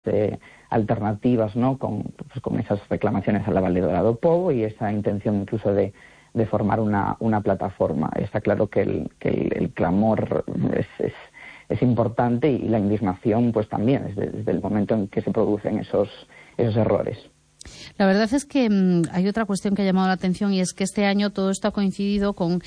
alternativas, ¿no? Con esas reclamaciones a la Valedora do Pobo y esa intención incluso de formar una plataforma. Está claro que el clamor es importante y la indignación pues también desde el momento en que se producen esos errores. La verdad es que hay otra cuestión que ha llamado la atención y es que este año todo esto ha coincidido con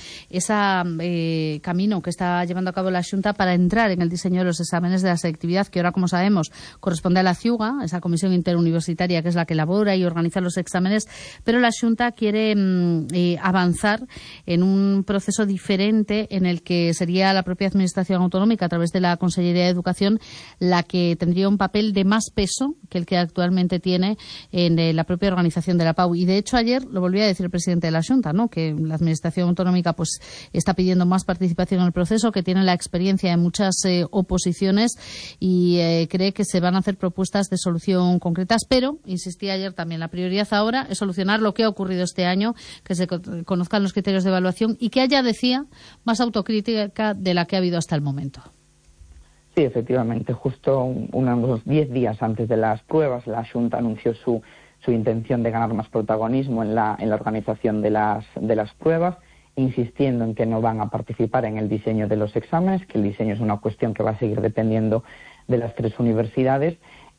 ese camino que está llevando a cabo la Xunta para entrar en el diseño de los exámenes de la selectividad, que ahora, como sabemos, corresponde a la CIUGA, esa comisión interuniversitaria que es la que elabora y organiza los exámenes, pero la Xunta quiere avanzar en un proceso diferente en el que sería la propia Administración Autonómica, a través de la Consellería de Educación, la que tendría un papel de más peso que el que actualmente tiene en la propia organización de la PAU. Y de hecho ayer lo volvía a decir el presidente de la Xunta, ¿no? Que la Administración Autonómica pues está pidiendo más participación en el proceso, que tiene la experiencia de muchas oposiciones y cree que se van a hacer propuestas de solución concretas, pero, insistía ayer también, la prioridad ahora es solucionar lo que ha ocurrido este año, que se conozcan los criterios de evaluación y que haya, decía, más autocrítica de la que ha habido hasta el momento. Sí, efectivamente, justo unos 10 días antes de las pruebas, la Xunta anunció su intención de ganar más protagonismo en la organización de las pruebas, insistiendo en que no van a participar en el diseño de los exámenes, que el diseño es una cuestión que va a seguir dependiendo de las 3 universidades.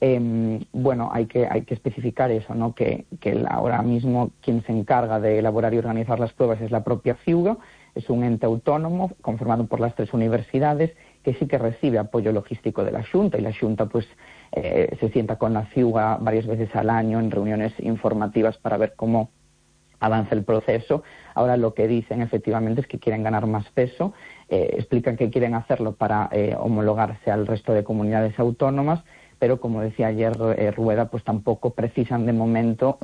Bueno, hay que especificar eso, ¿no? Que ahora mismo quien se encarga de elaborar y organizar las pruebas es la propia CIUGA, es un ente autónomo conformado por las 3 universidades que sí que recibe apoyo logístico de la Xunta, y la Xunta pues se sienta con la CIUGA varias veces al año en reuniones informativas para ver cómo avanza el proceso. Ahora lo que dicen efectivamente es que quieren ganar más peso, explican que quieren hacerlo para homologarse al resto de comunidades autónomas, pero como decía ayer Rueda, pues tampoco precisan de momento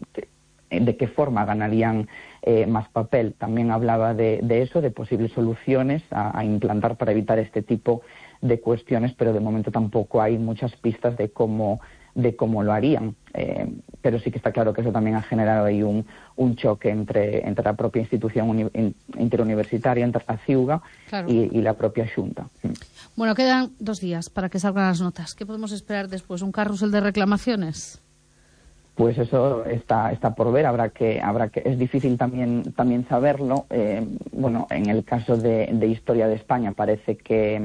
de qué forma ganarían más papel. También hablaba de eso, de posibles soluciones a implantar para evitar este tipo de cuestiones, pero de momento tampoco hay muchas pistas de cómo lo harían. Pero sí que está claro que eso también ha generado ahí un choque entre la propia institución interuniversitaria, entre la CIUGA, claro, y la propia Xunta. Bueno, quedan 2 días para que salgan las notas. ¿Qué podemos esperar después? ¿Un carrusel de reclamaciones? Pues eso está por ver, habrá que es difícil también saberlo. Bueno, en el caso de Historia de España parece que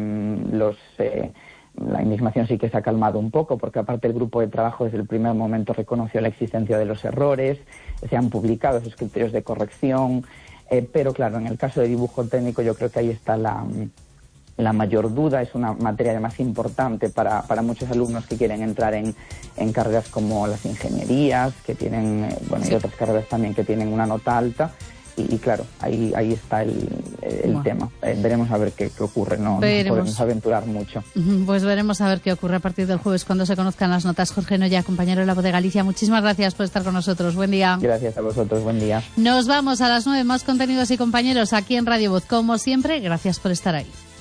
la indignación sí que se ha calmado un poco, porque aparte el grupo de trabajo desde el primer momento reconoció la existencia de los errores, se han publicado esos criterios de corrección, pero claro, en el caso de dibujo técnico yo creo que ahí está la mayor duda. Es una materia además importante para muchos alumnos que quieren entrar en carreras como las ingenierías, que tienen, bueno, y otras carreras también que tienen una nota alta, y claro, ahí está el tema. Veremos a ver qué ocurre, no podemos aventurar mucho. Pues veremos a ver qué ocurre a partir del jueves cuando se conozcan las notas. Jorge Noya, compañero de La Voz de Galicia, muchísimas gracias por estar con nosotros. Buen día. Gracias a vosotros, buen día. Nos vamos a las 9, más contenidos y compañeros aquí en Radio Voz. Como siempre, gracias por estar ahí.